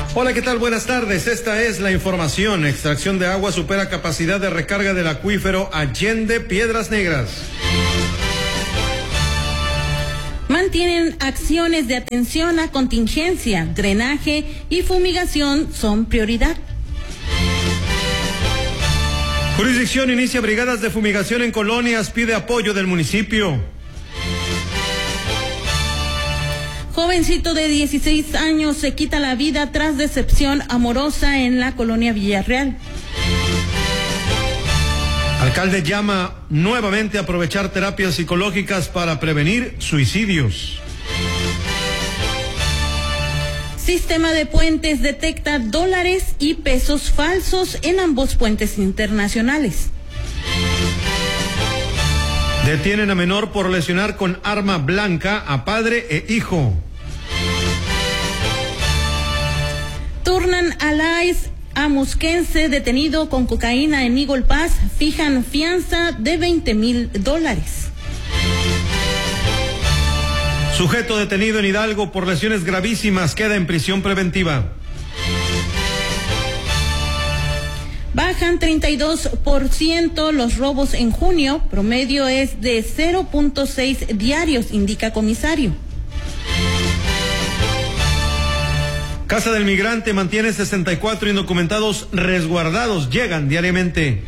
Hola, ¿qué tal? Buenas tardes. Esta es la información. Extracción de agua supera capacidad de recarga del acuífero Allende Piedras Negras. Mantienen acciones de atención a contingencia, drenaje y fumigación son prioridad. Jurisdicción inicia brigadas de fumigación en colonias, pide apoyo del municipio. Jovencito de 16 años se quita la vida tras decepción amorosa en la colonia Villarreal. Alcalde llama nuevamente a aprovechar terapias psicológicas para prevenir suicidios. Sistema de puentes detecta dólares y pesos falsos en ambos puentes internacionales. Detienen a menor por lesionar con arma blanca a padre e hijo. Turnan al ICE a musquense detenido con cocaína en Eagle Pass, fijan fianza de $20,000. Sujeto detenido en Hidalgo por lesiones gravísimas queda en prisión preventiva. Bajan 32% los robos en junio, promedio es de 0.6 diarios, indica comisario. Casa del Migrante mantiene 64 indocumentados resguardados, llegan diariamente.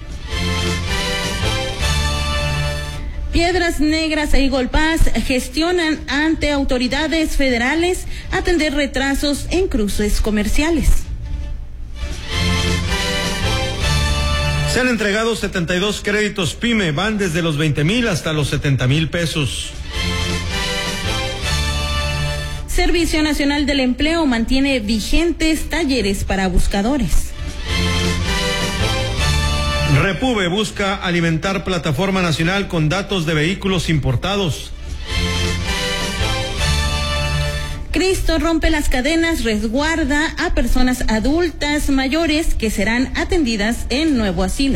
Piedras Negras e Eagle Pass gestionan ante autoridades federales atender retrasos en cruces comerciales. Se han entregado 72 créditos PYME, van desde los 20,000 hasta los 70,000 pesos. Servicio Nacional del Empleo mantiene vigentes talleres para buscadores. Repube busca alimentar plataforma nacional con datos de vehículos importados. Cristo rompe las cadenas, resguarda a personas adultas mayores que serán atendidas en nuevo asilo.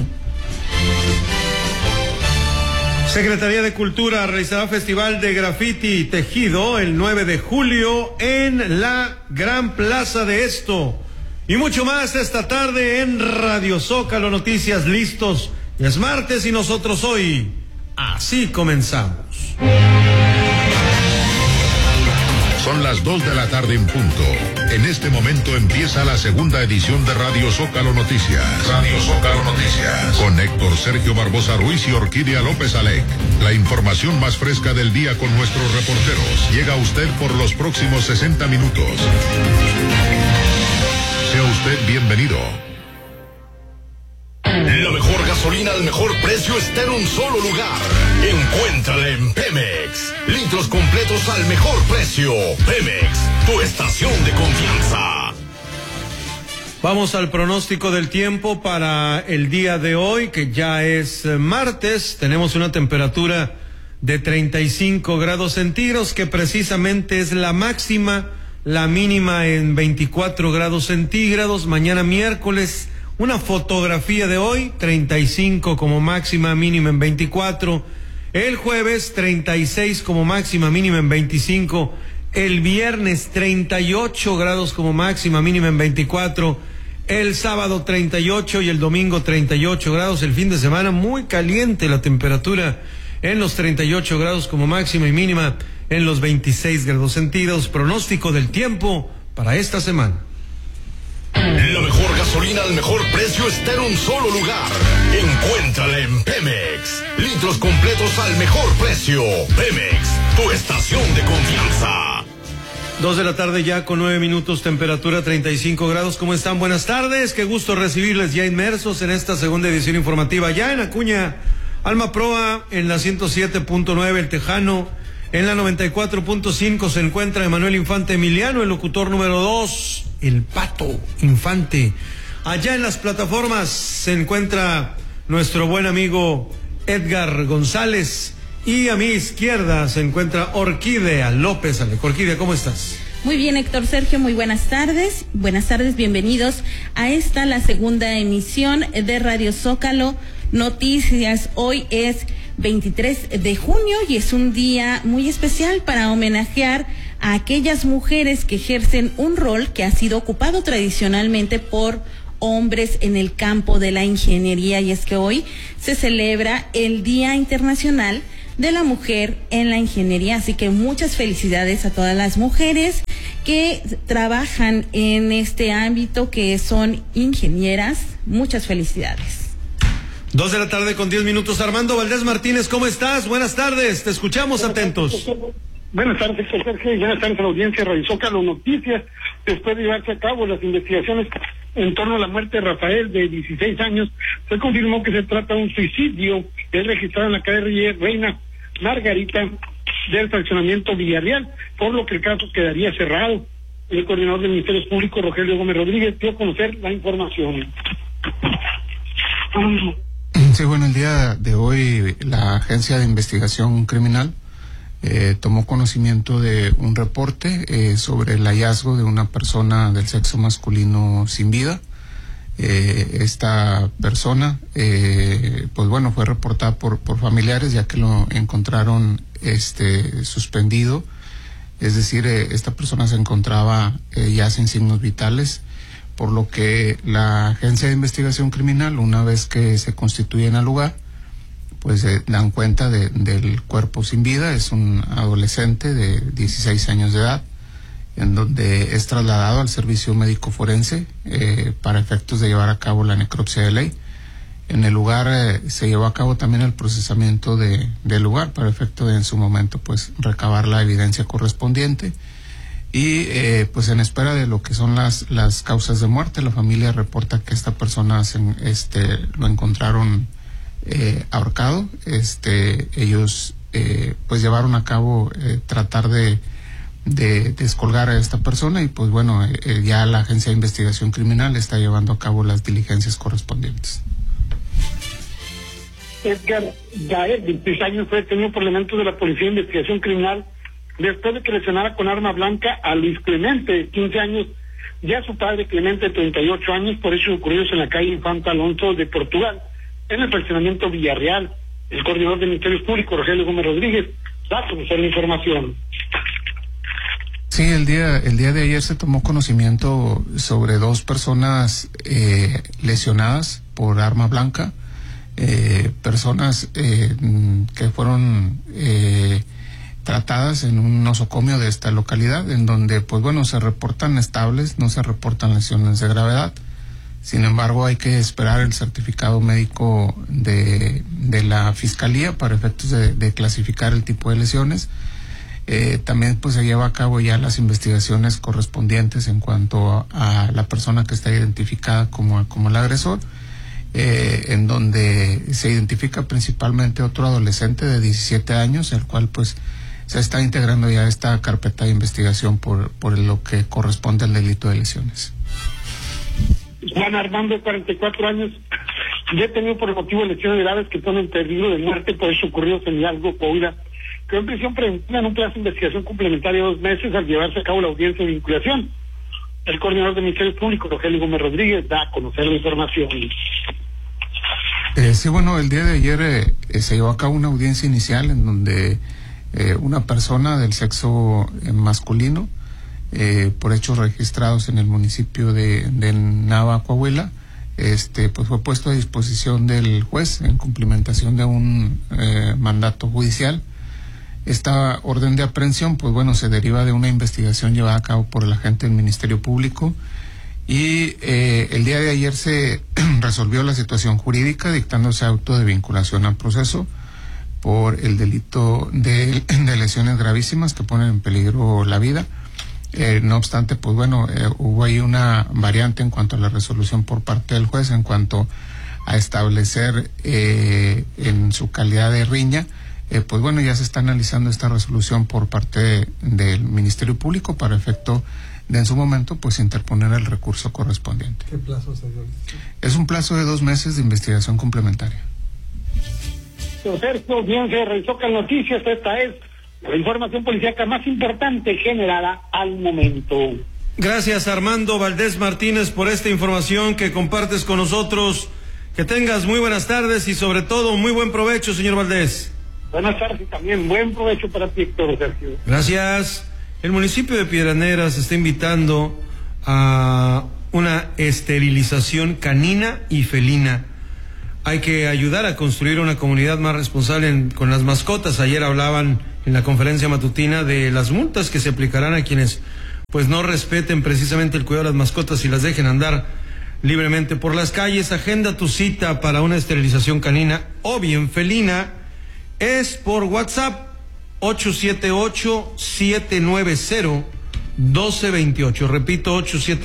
Secretaría de Cultura realizará festival de graffiti y tejido el 9 de julio en la Gran Plaza de Esto. Y mucho más esta tarde en Radio Zócalo Noticias, listos. Y es martes y nosotros hoy así comenzamos. Son las 2 de la tarde en punto. En este momento empieza la segunda edición de Radio Zócalo Noticias. Radio Zócalo Noticias. Con Héctor Sergio Barbosa Ruiz y Orquídea López Alec. La información más fresca del día con nuestros reporteros. Llega a usted por los próximos 60 minutos. Sea usted bienvenido. La mejor gasolina al mejor precio está en un solo lugar. Encuéntrala en Pemex. Litros completos al mejor precio. Pemex, tu estación de confianza. Vamos al pronóstico del tiempo para el día de hoy, que ya es martes. Tenemos una temperatura de 35 grados centígrados, que precisamente es la máxima, la mínima en 24 grados centígrados. Mañana miércoles, una fotografía de hoy, 35 como máxima, mínima en 24. El jueves, 36 como máxima, mínima en 25. El viernes, 38 grados como máxima, mínima en 24. El sábado, 38 y el domingo, 38 grados. El fin de semana, muy caliente la temperatura en los 38 grados como máxima y mínima en los 26 grados centígrados. Pronóstico del tiempo para esta semana. La mejor gasolina al mejor precio está en un solo lugar. Encuéntrala en Pemex. Litros completos al mejor precio. Pemex, tu estación de confianza. 2 de la tarde ya con 9 minutos, temperatura 35 grados. ¿Cómo están? Buenas tardes. Qué gusto recibirles ya inmersos en esta segunda edición informativa. Ya en Acuña, Alma Proa, en la 107.9, El Tejano. En la 94.5 se encuentra Emanuel Infante Emiliano, el locutor número 2, el Pato Infante. Allá en las plataformas se encuentra nuestro buen amigo Edgar González. Y a mi izquierda se encuentra Orquídea López Alec. Orquídea, ¿cómo estás? Muy bien, Héctor Sergio, muy buenas tardes. Buenas tardes, bienvenidos a esta, la segunda emisión de Radio Zócalo Noticias. Hoy es 23 de junio y es un día muy especial para homenajear a aquellas mujeres que ejercen un rol que ha sido ocupado tradicionalmente por hombres en el campo de la ingeniería, y es que hoy se celebra el Día Internacional de la Mujer en la Ingeniería, así que muchas felicidades a todas las mujeres que trabajan en este ámbito, que son ingenieras. Muchas felicidades. 2:10 p.m. Armando Valdés Martínez, ¿cómo estás? Buenas tardes, te escuchamos atentos. Buenas tardes, Sergio, y buenas tardes a la audiencia de Radio Zócalo Noticias. Después de llevarse a cabo las investigaciones en torno a la muerte de Rafael, de 16 años, se confirmó que se trata de un suicidio. Es registrado en la calle Reina Margarita del fraccionamiento Villarreal, por lo que el caso quedaría cerrado. El coordinador del Ministerio Público, Rogelio Gómez Rodríguez, dio a conocer la información. Sí, bueno, el día de hoy la Agencia de Investigación Criminal tomó conocimiento de un reporte sobre el hallazgo de una persona del sexo masculino sin vida. Esta persona, pues bueno, fue reportada por familiares, ya que lo encontraron suspendido, es decir, esta persona se encontraba ya sin signos vitales, por lo que la Agencia de Investigación Criminal, una vez que se constituye en el lugar, pues dan cuenta del cuerpo sin vida. Es un adolescente de 16 años de edad, en donde es trasladado al servicio médico forense para efectos de llevar a cabo la necropsia de ley. En el lugar se llevó a cabo también el procesamiento del lugar para efecto de en su momento pues recabar la evidencia correspondiente, y pues en espera de lo que son las causas de muerte. La familia reporta que esta persona lo encontraron ahorcado. Ellos pues llevaron a cabo tratar de descolgar a esta persona, y pues bueno, ya la Agencia de Investigación Criminal está llevando a cabo las diligencias correspondientes. Edgar Gaer, 26 años, fue detenido por elementos de la Policía de Investigación Criminal después de que lesionara con arma blanca a Luis Clemente, de 15 años, y a su padre Clemente, de 38 años, por hechos ocurridos en la calle Infanta Alonso de Portugal, en el fraccionamiento Villarreal. El coordinador del Ministerio Público, Rogelio Gómez Rodríguez, da a conocer la información. Sí, el día de ayer se tomó conocimiento sobre dos personas lesionadas por arma blanca, personas que fueron tratadas en un nosocomio de esta localidad, en donde pues bueno, se reportan estables, no se reportan lesiones de gravedad. Sin embargo, hay que esperar el certificado médico de la Fiscalía para efectos de clasificar el tipo de lesiones. También pues se lleva a cabo ya las investigaciones correspondientes en cuanto a la persona que está identificada como el agresor, en donde se identifica principalmente otro adolescente de 17 años, el cual pues se está integrando ya esta carpeta de investigación por lo que corresponde al delito de lesiones. Juan Armando, 44 años, detenido por el motivo de lesiones graves que ponen en peligro de muerte por hechos ocurridos en Hidalgo, Coahuila, quedó en prisión preventiva en un plazo de investigación complementaria de 2 meses al llevarse a cabo la audiencia de vinculación. El coordinador del Ministerio Público, Rogelio Gómez Rodríguez, da a conocer la información. Sí, bueno, el día de ayer se llevó a cabo una audiencia inicial en donde una persona del sexo masculino, por hechos registrados en el municipio de Nava, Coahuila, pues fue puesto a disposición del juez en cumplimentación de un mandato judicial. Esta orden de aprehensión, pues bueno, se deriva de una investigación llevada a cabo por el agente del Ministerio Público, y el día de ayer se resolvió la situación jurídica dictándose auto de vinculación al proceso por el delito de lesiones gravísimas que ponen en peligro la vida. No obstante, pues bueno, hubo ahí una variante en cuanto a la resolución por parte del juez en cuanto a establecer en su calidad de riña. Pues bueno, ya se está analizando esta resolución por parte del Ministerio Público para efecto de en su momento pues interponer el recurso correspondiente. ¿Qué plazo se dio? Es un plazo de 2 meses de investigación complementaria. Sergio, bien, se realizó con noticias. Esta es la información policíaca más importante generada al momento. Gracias, Armando Valdés Martínez, por esta información que compartes con nosotros. Que tengas muy buenas tardes y sobre todo muy buen provecho, señor Valdés. Buenas tardes y también buen provecho para ti, Héctor, Sergio. Gracias. El municipio de Piedras Negras está invitando a una esterilización canina y felina. Hay que ayudar a construir una comunidad más responsable con las mascotas. Ayer hablaban en la conferencia matutina de las multas que se aplicarán a quienes pues no respeten precisamente el cuidado de las mascotas y las dejen andar libremente por las calles. Agenda tu cita para una esterilización canina o bien felina. Es por WhatsApp 878-790-1228. Repito,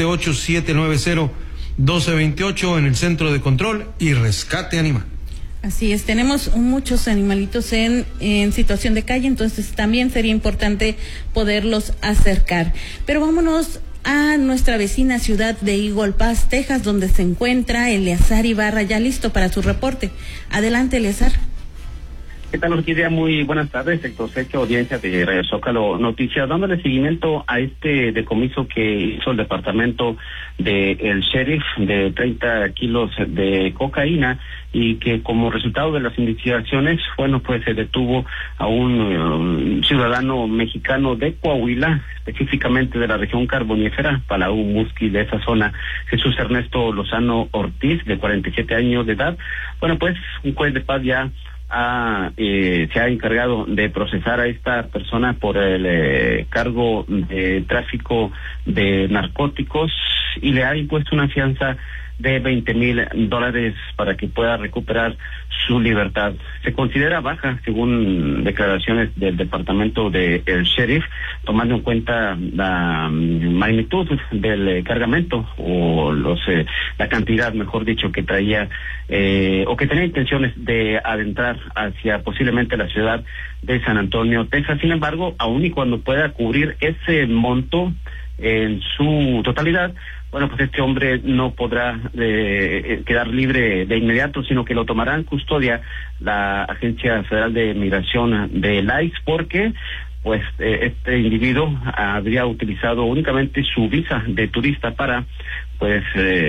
878-790-1228 en el Centro de Control y Rescate Animal. Así es, tenemos muchos animalitos en situación de calle, entonces también sería importante poderlos acercar. Pero vámonos a nuestra vecina ciudad de Eagle Pass, Texas, donde se encuentra Eleazar Ibarra, ya listo para su reporte. Adelante, Eleazar. ¿Qué tal, Orquídea? Muy buenas tardes, sector Secho, audiencia de Radio Zócalo Noticias, dándole seguimiento a este decomiso que hizo el departamento del sheriff de 30 kilos de cocaína y que como resultado de las investigaciones, bueno, pues se detuvo a un ciudadano mexicano de Coahuila, específicamente de la región carbonífera, Palau Musqui, de esa zona, Jesús Ernesto Lozano Ortiz, de 47 años de edad. Bueno, pues un juez de paz ya se ha encargado de procesar a esta persona por el cargo de tráfico de narcóticos y le ha impuesto una fianza de $20,000 para que pueda recuperar su libertad. Se considera baja, según declaraciones del departamento del sheriff, tomando en cuenta la magnitud del cargamento o la cantidad, mejor dicho, que traía o que tenía intenciones de adentrar hacia posiblemente la ciudad de San Antonio, Texas. Sin embargo, aun y cuando pueda cubrir ese monto en su totalidad, bueno, pues este hombre no podrá quedar libre de inmediato, sino que lo tomará en custodia la Agencia Federal de Migración de ICE, porque pues este individuo habría utilizado únicamente su visa de turista para pues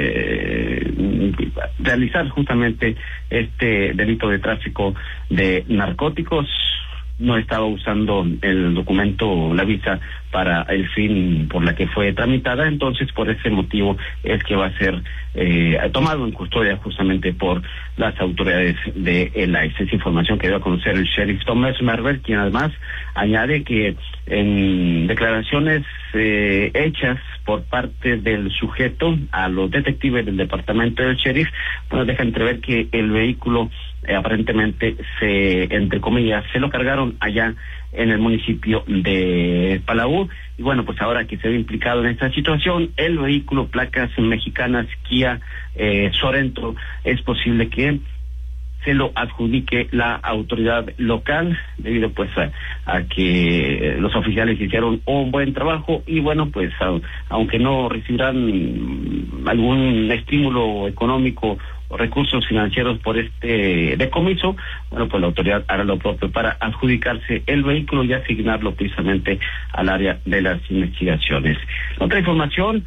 realizar justamente este delito de tráfico de narcóticos. No estaba usando el documento, la visa, para el fin por la que fue tramitada, entonces por ese motivo es que va a ser tomado en custodia justamente por las autoridades de el ICE. Es información que dio a conocer el sheriff Thomas Marvel, quien además añade que en declaraciones hechas por parte del sujeto a los detectives del departamento del sheriff, bueno, deja entrever que el vehículo aparentemente entre comillas, se lo cargaron allá en el municipio de Palau, y bueno, pues ahora que se ve implicado en esta situación, el vehículo, placas mexicanas Kia Sorento, es posible que se lo adjudique la autoridad local, debido pues a que los oficiales hicieron un buen trabajo y bueno, pues aunque no recibirán algún estímulo económico o recursos financieros por este decomiso, bueno, pues la autoridad hará lo propio para adjudicarse el vehículo y asignarlo precisamente al área de las investigaciones. Otra información,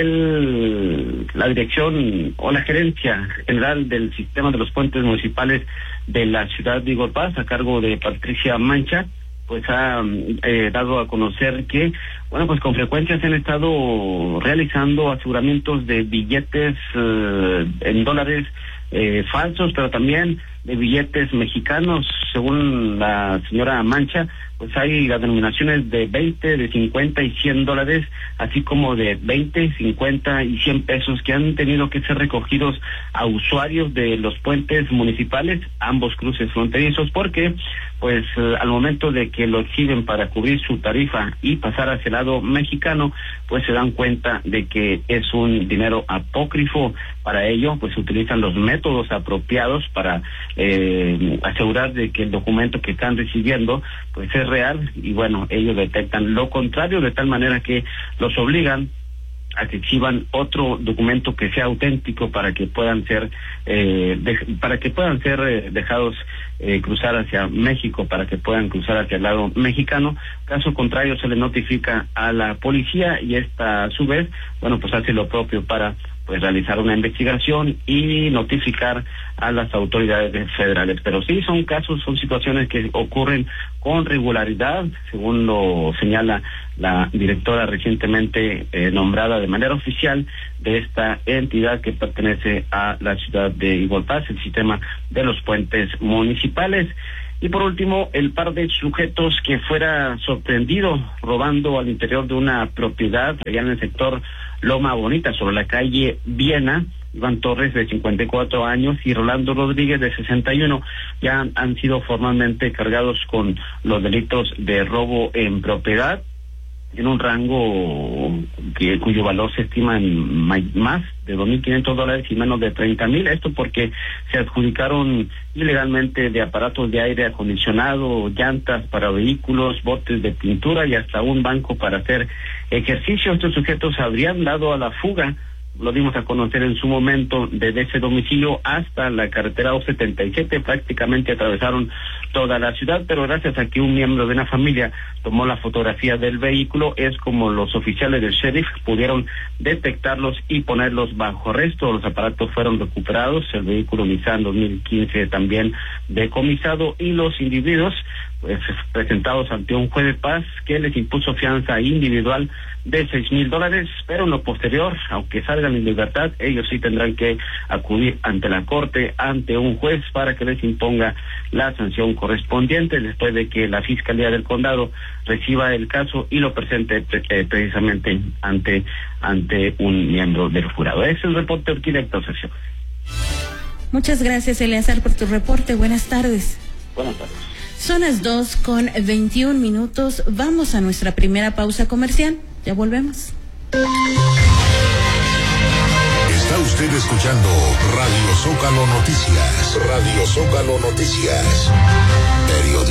la dirección o la gerencia general del sistema de los puentes municipales de la ciudad de Eagle Pass, a cargo de Patricia Mancha, pues ha dado a conocer que, bueno, pues con frecuencia se han estado realizando aseguramientos de billetes en dólares falsos, pero también de billetes mexicanos. Según la señora Mancha, pues hay las denominaciones de 20, de 50 y $100, así como de 20, 50 y 100 pesos que han tenido que ser recogidos a usuarios de los puentes municipales, ambos cruces fronterizos, porque pues al momento de que lo exhiben para cubrir su tarifa y pasar hacia el lado mexicano, pues se dan cuenta de que es un dinero apócrifo. Para ello, pues utilizan los métodos apropiados para asegurar de que el documento que están recibiendo pues es real, y bueno, ellos detectan lo contrario, de tal manera que los obligan a que exhiban otro documento que sea auténtico para que puedan ser dejados cruzar hacia México, para que puedan cruzar hacia el lado mexicano. Caso contrario, se le notifica a la policía y esta a su vez, bueno, pues hace lo propio para pues realizar una investigación y notificar a las autoridades federales. Pero sí, son casos, son situaciones que ocurren con regularidad, según lo señala la directora recientemente nombrada de manera oficial de esta entidad que pertenece a la ciudad de Igualpás, el sistema de los puentes municipales. Y por último, el par de sujetos que fuera sorprendido robando al interior de una propiedad allá en el sector Loma Bonita, sobre la calle Viena, Iván Torres, de 54 años, y Rolando Rodríguez, de 61, ya han sido formalmente cargados con los delitos de robo en propiedad, en un rango cuyo valor se estima en más de $2,500 y menos de 30,000. Esto porque se adjudicaron ilegalmente de aparatos de aire acondicionado, llantas para vehículos, botes de pintura y hasta un banco para hacer ejercicio. Estos sujetos habrían dado a la fuga, lo dimos a conocer en su momento, desde ese domicilio hasta la carretera O77, prácticamente atravesaron toda la ciudad, pero gracias a que un miembro de una familia tomó la fotografía del vehículo, es como los oficiales del sheriff pudieron detectarlos y ponerlos bajo arresto. Los aparatos fueron recuperados, el vehículo Nissan 2015 también decomisado, y los individuos pues presentados ante un juez de paz que les impuso fianza individual de $6,000, pero en lo posterior, aunque salgan en libertad, ellos sí tendrán que acudir ante la corte, ante un juez, para que les imponga la sanción correspondiente, después de que la Fiscalía del Condado reciba el caso y lo presente precisamente ante un miembro del jurado. Ese es el reporte directo, Sergio. Muchas gracias, Eleazar, por tu reporte. Buenas tardes. Buenas tardes. Son las 2:21. Vamos a nuestra primera pausa comercial. Ya volvemos. Está usted escuchando Radio Zócalo Noticias. Radio Zócalo Noticias. Periodismo.